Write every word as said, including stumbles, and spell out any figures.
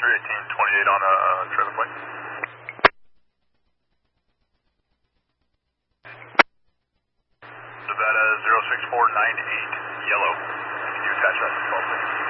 three eighteen twenty-eight on a trailer plate. Nevada zero six four nine eight, yellow. Can you attach that to twelve, please?